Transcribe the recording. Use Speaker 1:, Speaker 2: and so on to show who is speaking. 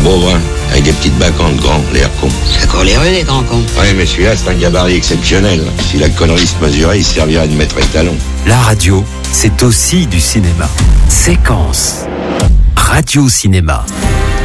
Speaker 1: pauvre, hein, avec des petites bacantes grands, l'air con.
Speaker 2: Ça court les rues, les grands cons.
Speaker 1: Ouais, mais celui-là, c'est un gabarit exceptionnel. Si la connerie se mesurait, il servirait de maître étalon.
Speaker 3: La radio, c'est aussi du cinéma. Séquence. Radio Cinéma.